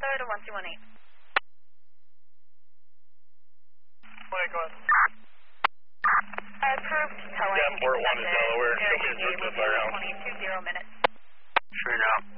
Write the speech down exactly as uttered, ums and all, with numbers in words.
to one two one eight. Wait, go ahead. Approved towing. Yeah, Port one is Delaware. Show me his route to the firehouse. twenty-two zero minutes. Sure now.